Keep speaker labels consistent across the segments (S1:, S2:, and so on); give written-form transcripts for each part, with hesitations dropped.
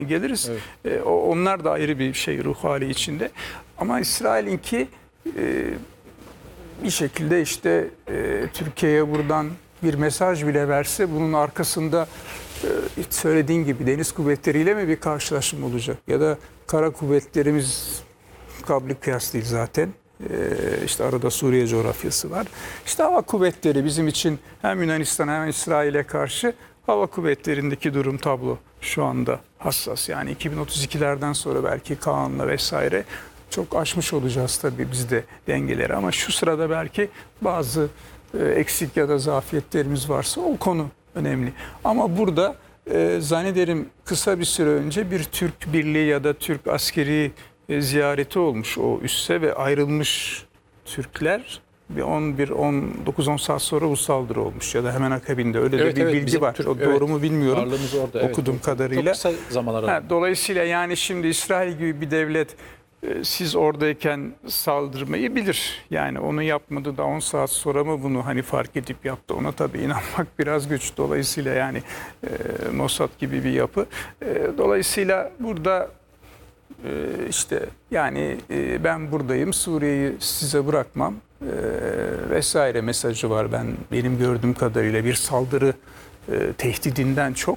S1: geliriz.
S2: Evet.
S1: Onlar da ayrı bir şey, ruh hali içinde. Ama İsrail'inki bir şekilde işte Türkiye'ye buradan bir mesaj bile verse bunun arkasında söylediğin gibi deniz kuvvetleriyle mi bir karşılaşma olacak? Ya da kara kuvvetlerimiz kabli kıyas değil zaten. İşte arada Suriye coğrafyası var. İşte hava kuvvetleri bizim için hem Yunanistan'a hem İsrail'e karşı hava kuvvetlerindeki durum tablo şu anda hassas. Yani 2032'lerden sonra belki Kaan'la vesaire çok aşmış olacağız tabii biz de dengeleri. Ama şu sırada belki bazı eksik ya da zafiyetlerimiz varsa o konu önemli. Ama burada zannederim kısa bir süre önce bir Türk birliği ya da Türk askeri ziyareti olmuş o üsse ve ayrılmış Türkler bir 19-10 saat sonra bu saldırı olmuş ya da hemen akabinde öyle de bir bilgi var. O doğru mu bilmiyorum.
S2: Orada,
S1: okuduğum kadarıyla.
S2: Çok kısa zamanlar
S1: dolayısıyla yani şimdi İsrail gibi bir devlet siz oradayken saldırmayı bilir. Yani onu yapmadı da 10 saat sonra mı bunu hani fark edip yaptı? Ona tabii inanmak biraz güç. Dolayısıyla yani Mossad gibi bir yapı. Dolayısıyla burada işte yani ben buradayım, Suriye'yi size bırakmam vesaire mesajı var. Benim gördüğüm kadarıyla bir saldırı tehdidinden çok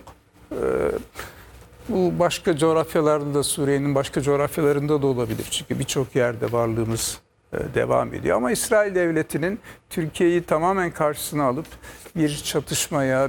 S1: bu başka coğrafyalarda da Suriye'nin başka coğrafyalarında da olabilir. Çünkü birçok yerde varlığımız devam ediyor. Ama İsrail Devleti'nin Türkiye'yi tamamen karşısına alıp bir çatışmaya,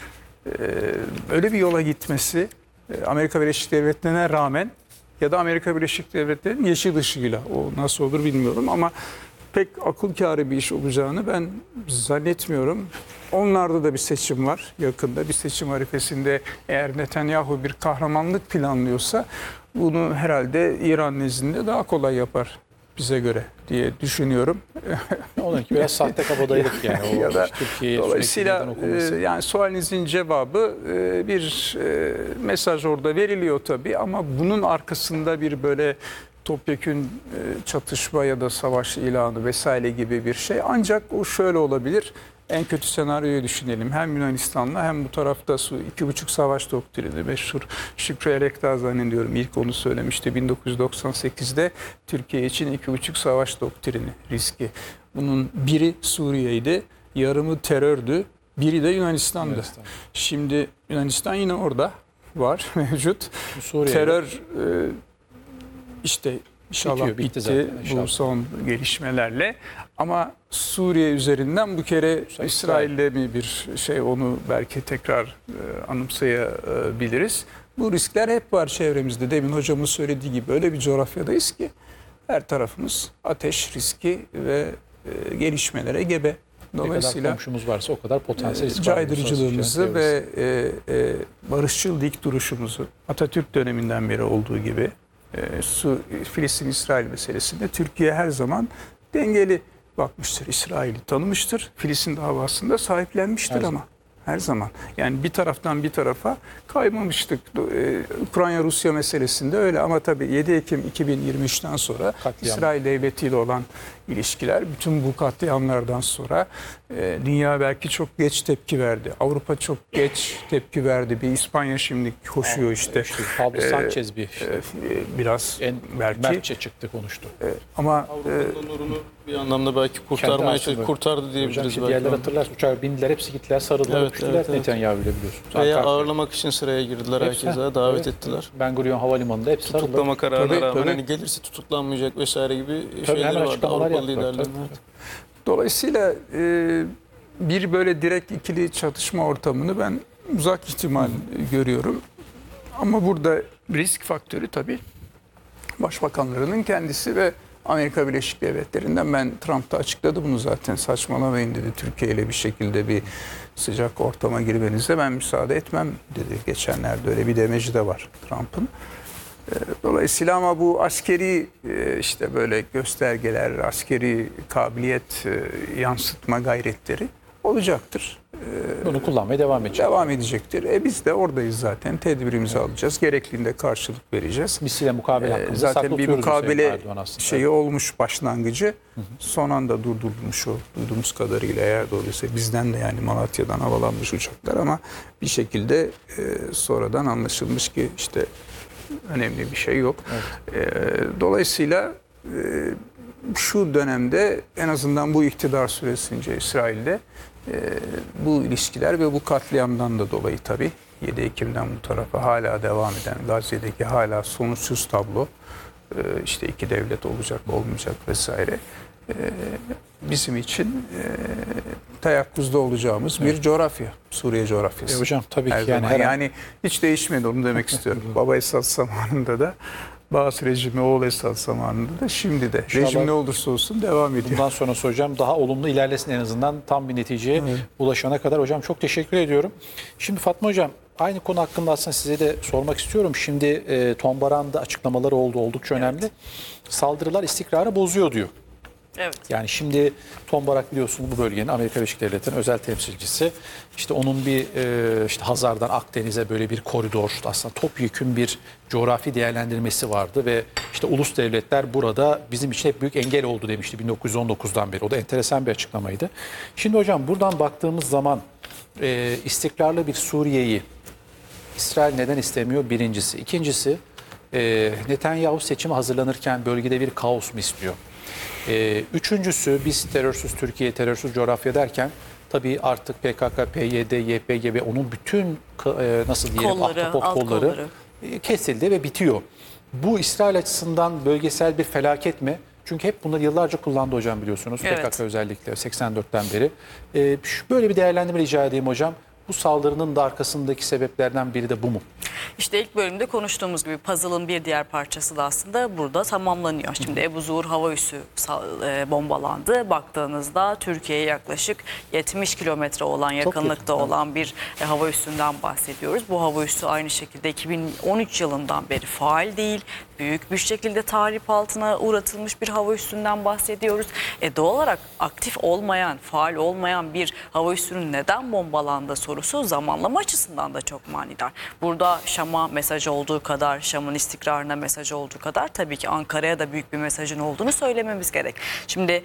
S1: öyle bir yola gitmesi Amerika Birleşik Devletleri'ne rağmen ya da Amerika Birleşik Devletleri'nin yeşil ışığıyla o nasıl olur bilmiyorum ama pek akıl kârı bir iş olacağını ben zannetmiyorum. Onlarda da bir seçim var yakında. Bir seçim arifesinde eğer Netanyahu bir kahramanlık planlıyorsa bunu herhalde İran nezdinde daha kolay yapar bize göre diye düşünüyorum.
S2: Onunki biraz sahte kabadayılık yani.
S1: Ya da
S2: Türkiye'ye
S1: dolayısıyla yani sualinizin cevabı bir mesaj orada veriliyor tabii ama bunun arkasında bir böyle topyekün çatışma ya da savaş ilanı vesaire gibi bir şey. Ancak o şöyle olabilir. En kötü senaryoyu düşünelim. Hem Yunanistan'la hem bu tarafta 2,5 savaş doktrini meşhur Şükrü Elekdağ zannediyorum ilk onu söylemişti 1998'de Türkiye için 2,5 savaş doktrini riski. Bunun biri Suriye'ydi, yarımı terördü, biri de Yunanistan'dı. Şimdi Yunanistan yine orada var mevcut. Terör işte İnşallah bitti bu son gelişmelerle. Ama Suriye üzerinden bu kere İsrail'le mi bir şey onu belki tekrar anımsayabiliriz. Bu riskler hep var çevremizde. Demin hocamın söylediği gibi öyle bir coğrafyadayız ki her tarafımız ateş riski ve gelişmelere gebe. Dolayısıyla
S2: ne kadar komşumuz varsa o kadar potansiyel risk var.
S1: Caydırıcılığımızı ve barışçıl dik duruşumuzu Atatürk döneminden beri olduğu gibi Filistin-İsrail meselesinde Türkiye her zaman dengeli bakmıştır. İsrail'i tanımıştır. Filistin davasında sahiplenmiştir ama her zaman. Yani bir taraftan bir tarafa kaymamıştık. Ukrayna-Rusya meselesinde öyle ama tabii 7 Ekim 2023'ten sonra İsrail Devleti ile olan ilişkiler bütün bu katliamlardan sonra dünya belki çok geç tepki verdi. Avrupa çok geç tepki verdi. Bir İspanya şimdi koşuyor işte.
S2: Pablo Sanchez
S1: biraz belki
S2: mertçe çıktı konuştu.
S1: Ama
S3: Avrupa'nın onurunu bir anlamda belki kurtardı diyebiliriz.
S2: Diğerler hatırlar. Uçağa bindiler, hepsi gittiler, sarıldılar, öpüştüler. Netanyahu bile biliyorsun.
S3: Veya ağırlamak için sıraya girdiler, herkese davet ettiler.
S2: Ben Gurion Havalimanı'nda hepsi sarıldı.
S3: Tutuklama kararına rağmen hani gelirse tutuklanmayacak vesaire gibi şeyler vardı Avrupalı liderlerin.
S1: Dolayısıyla bir böyle direkt ikili çatışma ortamını ben uzak ihtimal görüyorum. Ama burada risk faktörü tabii başbakanlarının kendisi ve Amerika Birleşik Devletleri'nden ben Trump da açıkladı bunu zaten saçmalamayın dedi. Türkiye ile bir şekilde bir sıcak ortama girmenize ben müsaade etmem dedi. Geçenlerde öyle bir demeci de var Trump'ın. Dolayısıyla ama bu askeri işte böyle göstergeler, askeri kabiliyet yansıtma gayretleri olacaktır.
S2: Bunu kullanmaya devam edecek.
S1: Devam edecektir. Biz de oradayız zaten. Tedbirimizi alacağız. Gerektiğinde karşılık vereceğiz.
S2: Misliyle mukabele hakkında
S1: zaten bir mukabele şeyi olmuş başlangıcı. Son anda durdurulmuş o duyduğumuz kadarıyla eğer doğruysa bizden de yani Malatya'dan havalanmış uçaklar ama bir şekilde sonradan anlaşılmış ki işte önemli bir şey yok.
S2: Evet.
S1: Dolayısıyla şu dönemde en azından bu iktidar süresince İsrail'de bu ilişkiler ve bu katliamdan da dolayı tabii 7 Ekim'den bu tarafa hala devam eden Gazze'deki hala sonuçsuz tablo, işte iki devlet olacak olmayacak vesaire, bizim için teyakkuzda olacağımız bir coğrafya, Suriye coğrafyası.
S2: Hocam tabii
S1: Her
S2: ki yani,
S1: zaman. Yani hiç değişmedi, onu demek istiyorum. Baba Esad zamanında da, Baas rejimi oğul Esad zamanında da, şimdi de
S2: İnşallah
S1: rejim ne olursa olsun devam ediyor.
S2: bundan sonrası hocam daha olumlu ilerlesin, en azından tam bir neticeye ulaşana kadar. Hocam çok teşekkür ediyorum. Şimdi Fatma Hocam, aynı konu hakkında aslında size de sormak istiyorum. Şimdi Tom Baran'ın da açıklamaları oldu, oldukça önemli. Saldırılar istikrarı bozuyor diyor.
S4: Evet.
S2: Yani şimdi Tom Barak biliyorsunuz bu bölgenin Amerika Birleşik Devletleri'nin özel temsilcisi. İşte onun bir işte Hazar'dan Akdeniz'e böyle bir koridor, aslında topyekün bir coğrafi değerlendirmesi vardı ve işte ulus devletler burada bizim için hep büyük engel oldu demişti 1919'dan beri. O da enteresan bir açıklamaydı. Şimdi hocam buradan baktığımız zaman istikrarlı bir Suriye'yi İsrail neden istemiyor? Birincisi. İkincisi, Netanyahu seçime hazırlanırken bölgede bir kaos mu istiyor? Üçüncüsü, biz terörsüz Türkiye, terörsüz coğrafya derken tabii artık PKK, PYD, YPG ve onun bütün nasıl diyelim
S4: Kolları,
S2: ahtapot
S4: alt
S2: kolları
S4: kolları
S2: kesildi ve bitiyor. Bu İsrail açısından bölgesel bir felaket mi? Çünkü hep bunları yıllarca kullandı hocam, biliyorsunuz.
S4: Evet.
S2: PKK özellikle 84'ten beri. Böyle bir değerlendirme rica edeyim hocam. Bu saldırının da arkasındaki sebeplerden biri de bu mu?
S4: İşte ilk bölümde konuştuğumuz gibi puzzle'ın bir diğer parçası da aslında burada tamamlanıyor. Şimdi Ebu Zuhur hava üssü bombalandı. Baktığınızda Türkiye'ye yaklaşık 70 kilometre olan yakınlıkta olan bir hava üssünden bahsediyoruz. Bu hava üssü aynı şekilde 2013 yılından beri faal değil. Büyük bir şekilde tahrip altına uğratılmış bir hava üssünden bahsediyoruz. Doğal olarak aktif olmayan, faal olmayan bir hava üssünün neden bombalandığı sorusu zamanlama açısından da çok manidar. Burada Şam'a mesaj olduğu kadar, Şam'ın istikrarına mesaj olduğu kadar tabii ki Ankara'ya da büyük bir mesajın olduğunu söylememiz gerek. Şimdi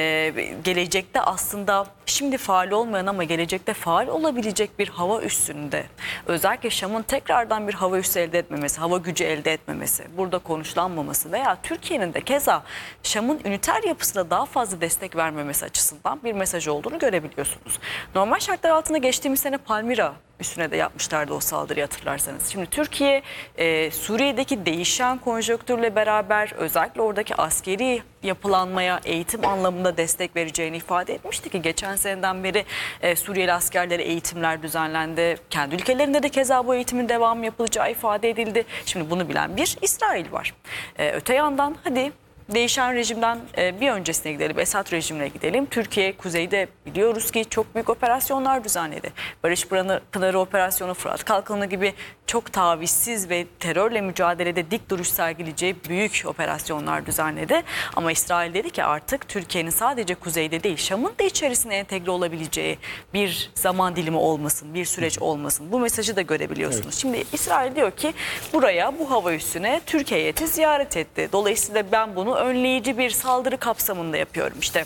S4: gelecekte aslında şimdi faal olmayan ama gelecekte faal olabilecek bir hava üssünde özellikle Şam'ın tekrardan bir hava üssü elde etmemesi, hava gücü elde etmemesi, burada konuşlanmaması veya Türkiye'nin de keza Şam'ın üniter yapısına daha fazla destek vermemesi açısından bir mesaj olduğunu görebiliyorsunuz. Normal şartlar altında geçtiğimiz sene Palmira üstüne de yapmışlardı o saldırıyı, hatırlarsanız. Şimdi Türkiye Suriye'deki değişen konjonktürle beraber özellikle oradaki askeri yapılanmaya eğitim anlamında destek vereceğini ifade etmişti ki geçen seneden beri Suriyeli askerlere eğitimler düzenlendi. Kendi ülkelerinde de keza bu eğitimin devamı yapılacağı ifade edildi. Şimdi bunu bilen bir İsrail var. Öte yandan hadi değişen rejimden bir öncesine gidelim, Esad rejimine gidelim. Türkiye kuzeyde biliyoruz ki çok büyük operasyonlar düzenledi. Barış Pınarı Operasyonu, Fırat Kalkanı gibi çok tavizsiz ve terörle mücadelede dik duruş sergileyeceği büyük operasyonlar düzenledi. Ama İsrail dedi ki artık Türkiye'nin sadece kuzeyde değil, Şam'ın da içerisine entegre olabileceği bir zaman dilimi olmasın, bir süreç olmasın. Bu mesajı da görebiliyorsunuz. Evet. Şimdi İsrail diyor ki buraya, bu hava üssüne Türkiye heyeti ziyaret etti. Dolayısıyla ben bunu önleyici bir saldırı kapsamında yapıyorum. İşte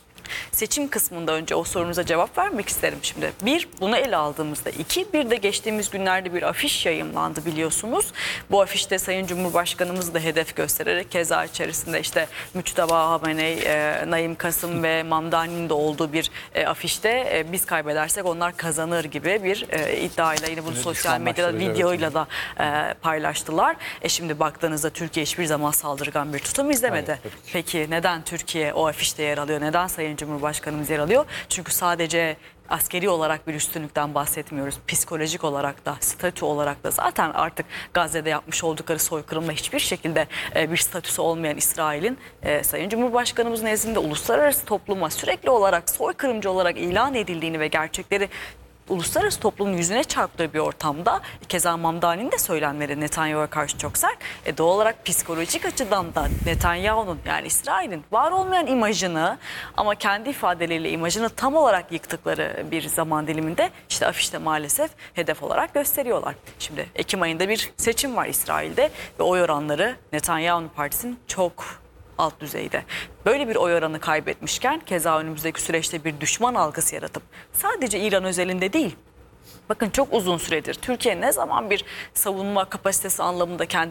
S4: seçim kısmında önce o sorunuza cevap vermek isterim şimdi. Bir, bunu ele aldığımızda. İki, bir de geçtiğimiz günlerde bir afiş yayımlandı biliyorsunuz. Bu afişte Sayın Cumhurbaşkanımız da hedef göstererek keza içerisinde işte Müçteba Hameney, Naim Kasım ve Mamdani'nin de olduğu bir afişte biz kaybedersek onlar kazanır gibi bir iddiayla yine bunu sosyal medyada videoyla da paylaştılar. Şimdi baktığınızda Türkiye hiçbir zaman saldırgan bir tutum izlemedi. Hayır, peki neden Türkiye o afişte yer alıyor? Neden Sayın Cumhurbaşkanımız yer alıyor? Çünkü sadece askeri olarak bir üstünlükten bahsetmiyoruz. Psikolojik olarak da, statü olarak da zaten artık Gazze'de yapmış oldukları soykırımla hiçbir şekilde bir statüsü olmayan İsrail'in Sayın Cumhurbaşkanımız nezdinde uluslararası topluma sürekli olarak soykırımcı olarak ilan edildiğini ve gerçekleri uluslararası toplumun yüzüne çarptığı bir ortamda keza Mamdani'nin de söylemleri Netanyahu'ya karşı çok sert. Doğal olarak psikolojik açıdan da Netanyahu'nun, yani İsrail'in var olmayan imajını ama kendi ifadeleriyle imajını tam olarak yıktıkları bir zaman diliminde işte afişte maalesef hedef olarak gösteriyorlar. Şimdi Ekim ayında bir seçim var İsrail'de ve oy oranları Netanyahu'nun partisinin çok alt düzeyde. Böyle bir oy oranı kaybetmişken keza önümüzdeki süreçte bir düşman algısı yaratıp sadece İran özelinde değil, bakın çok uzun süredir Türkiye ne zaman bir savunma kapasitesi anlamında kendi